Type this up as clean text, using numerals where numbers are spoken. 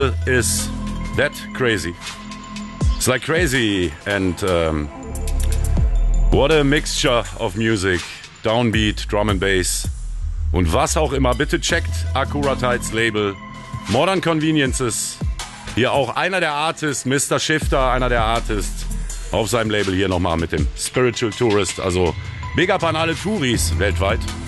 is that crazy. It's like crazy and what a mixture of music. Downbeat, Drum and Bass und was auch immer. Bitte checkt Accurate Heights Label. Modern Conveniences. Hier auch einer der Artists, Mr. Shifter, einer der Artists auf seinem Label hier nochmal mit dem Spiritual Tourist. Also big up an alle Touris weltweit.